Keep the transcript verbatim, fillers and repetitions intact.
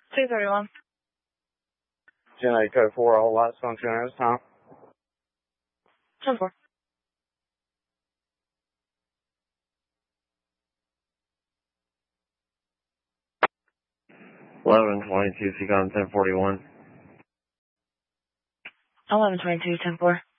two thirty-one. Gen eight code four, all lights function at this time. ten four. eleven twenty-two, Seacon ten forty-one. eleven twenty-two, ten four.